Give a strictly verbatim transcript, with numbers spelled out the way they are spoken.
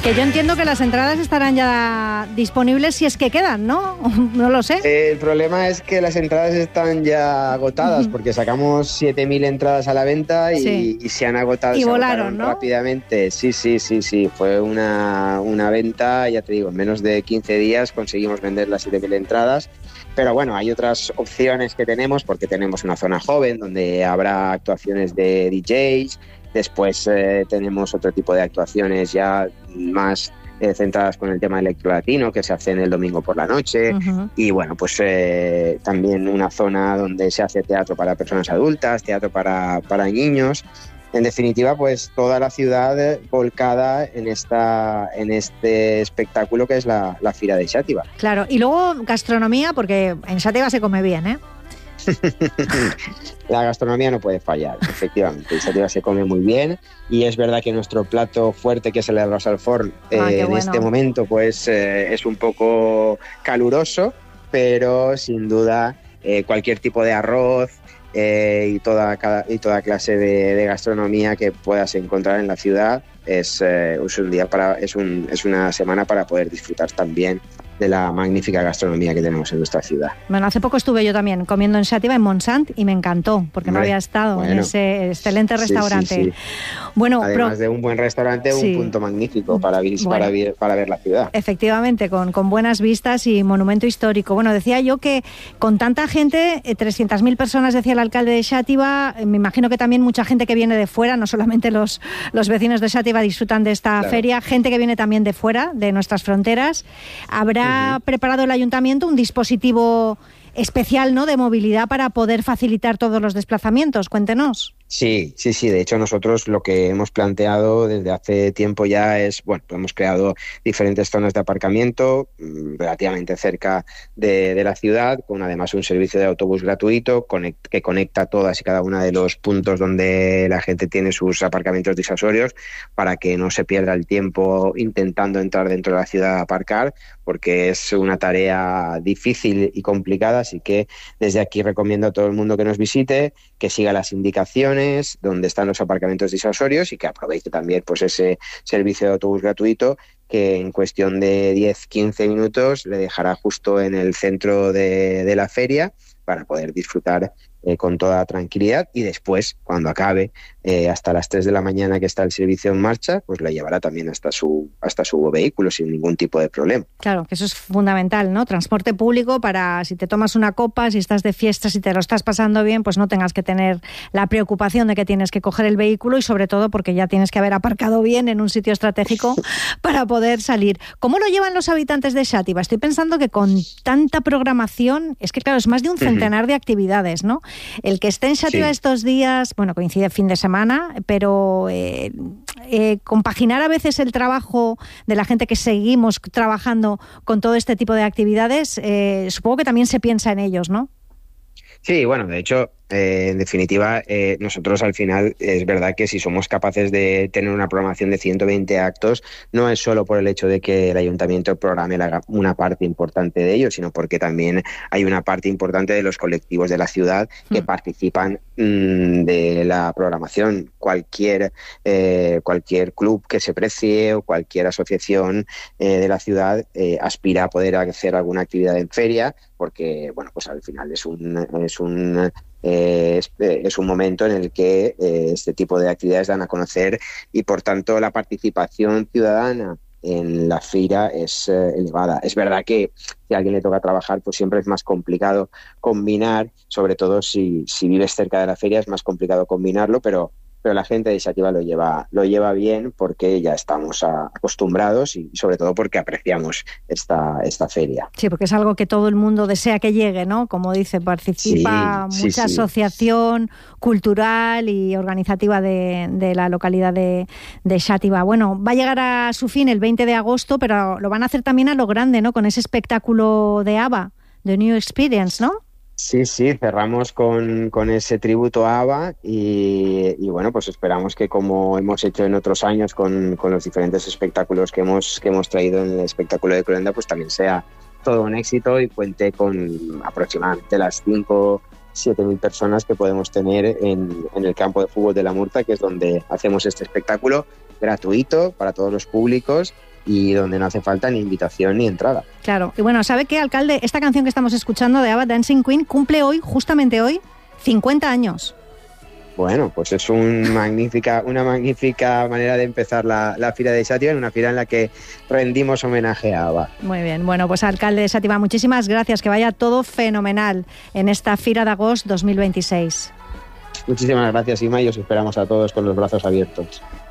Que yo entiendo que las entradas estarán ya disponibles si es que quedan, ¿no? No lo sé. El problema es que las entradas están ya agotadas uh-huh. porque sacamos siete mil entradas a la venta y, sí. y se han agotado. Y se volaron, ¿no? Rápidamente. Sí, sí, sí, sí. Fue una, una venta, ya te digo, en menos de quince días conseguimos vender las siete mil entradas. Pero bueno, hay otras opciones que tenemos porque tenemos una zona joven donde habrá actuaciones de D Js. Después eh, tenemos otro tipo de actuaciones ya más eh, centradas con el tema electrolatino que se hacen el domingo por la noche. Uh-huh. Y bueno, pues eh, también una zona donde se hace teatro para personas adultas, teatro para, para niños. En definitiva, pues toda la ciudad volcada en esta en este espectáculo que es la, la Fira de Xàtiva. Claro, y luego gastronomía, porque en Xàtiva se come bien, ¿eh? La gastronomía no puede fallar, efectivamente. En Xàtiva se come muy bien y es verdad que nuestro plato fuerte, que es el arroz al forn, eh, ah, en bueno. este momento pues eh, es un poco caluroso, pero sin duda eh, cualquier tipo de arroz eh, y, toda, cada, y toda clase de, de gastronomía que puedas encontrar en la ciudad es, eh, es un día para es, un, es una semana para poder disfrutar también de la magnífica gastronomía que tenemos en nuestra ciudad. Bueno, hace poco estuve yo también comiendo en Xàtiva, en Montsant, y me encantó, porque Hombre, no había estado bueno, en ese excelente restaurante. Sí, sí, sí. Bueno, Además pro... de un buen restaurante, sí. un punto magnífico para, vis- bueno, para, vi- para ver la ciudad. Efectivamente, con, con buenas vistas y monumento histórico. Bueno, decía yo que con tanta gente, eh, trescientas mil personas, decía el alcalde de Xàtiva, eh, me imagino que también mucha gente que viene de fuera, no solamente los, los vecinos de Xàtiva disfrutan de esta claro. feria, gente que viene también de fuera, de nuestras fronteras. Habrá Uh-huh. preparado el ayuntamiento un dispositivo especial, ¿no?, de movilidad para poder facilitar todos los desplazamientos. Cuéntenos. Sí, sí, sí. De hecho, nosotros lo que hemos planteado desde hace tiempo ya es, bueno, hemos creado diferentes zonas de aparcamiento relativamente cerca de, de la ciudad, con además un servicio de autobús gratuito conect, que conecta todas y cada una de los puntos donde la gente tiene sus aparcamientos disuasorios para que no se pierda el tiempo intentando entrar dentro de la ciudad a aparcar, porque es una tarea difícil y complicada. Así que desde aquí recomiendo a todo el mundo que nos visite, que siga las indicaciones donde están los aparcamientos disuasorios y que aproveche también pues ese servicio de autobús gratuito que en cuestión de diez a quince minutos le dejará justo en el centro de, de la feria para poder disfrutar eh, con toda tranquilidad, y después, cuando acabe, eh, hasta las tres de la mañana que está el servicio en marcha, pues la llevará también hasta su hasta su vehículo sin ningún tipo de problema. Claro, que eso es fundamental, ¿no? Transporte público para si te tomas una copa, si estás de fiesta, si te lo estás pasando bien, pues no tengas que tener la preocupación de que tienes que coger el vehículo, y sobre todo porque ya tienes que haber aparcado bien en un sitio estratégico para poder salir. ¿Cómo lo llevan los habitantes de Xàtiva? Estoy pensando que con tanta programación, es que claro, es más de un centenar de actividades, ¿no? El que esté en Xàtiva sí. estos días, bueno, coincide fin de semana, pero eh, eh, compaginar a veces el trabajo de la gente que seguimos trabajando con todo este tipo de actividades, eh, supongo que también se piensa en ellos, ¿no? Sí, bueno, de hecho, eh, en definitiva, eh, nosotros al final es verdad que si somos capaces de tener una programación de ciento veinte actos, no es solo por el hecho de que el ayuntamiento programe la, una parte importante de ello, sino porque también hay una parte importante de los colectivos de la ciudad que mm. participan mmm, de la programación. Cualquier, eh, cualquier club que se precie o cualquier asociación eh, de la ciudad eh, aspira a poder hacer alguna actividad en feria, porque bueno, pues al final es un es un eh, es, es un momento en el que eh, este tipo de actividades dan a conocer, y por tanto la participación ciudadana en la feria es eh, elevada. Es verdad que si a alguien le toca trabajar, pues siempre es más complicado combinar, sobre todo si, si vives cerca de la feria, es más complicado combinarlo, pero pero la gente de Xàtiva lo lleva lo lleva bien porque ya estamos a, acostumbrados y sobre todo porque apreciamos esta esta feria. Sí, porque es algo que todo el mundo desea que llegue, ¿no? Como dice, participa sí, mucha sí, asociación sí. cultural y organizativa de, de la localidad de, de Xàtiva. Bueno, va a llegar a su fin el veinte de agosto, pero lo van a hacer también a lo grande, ¿no? Con ese espectáculo de ABBA, The New Experience, ¿no? Sí, sí, cerramos con, con ese tributo a ABBA y, y bueno, pues esperamos que, como hemos hecho en otros años con, con los diferentes espectáculos que hemos, que hemos traído en el espectáculo de Cloenda, pues también sea todo un éxito y cuente con aproximadamente las cinco a siete mil personas que podemos tener en, en el campo de fútbol de La Murta, que es donde hacemos este espectáculo gratuito para todos los públicos y donde no hace falta ni invitación ni entrada. Claro, y bueno, ¿sabe qué, alcalde? Esta canción que estamos escuchando de ABBA, Dancing Queen, cumple hoy, justamente hoy, cincuenta años. Bueno, pues es un magnífica, una magnífica manera de empezar la, la Fira de Xàtiva, en una fira en la que rendimos homenaje a ABBA. Muy bien, bueno, pues alcalde de Xàtiva, muchísimas gracias, que vaya todo fenomenal en esta Fira de Agost dos mil veintiséis. Muchísimas gracias, Ima, y os esperamos a todos con los brazos abiertos.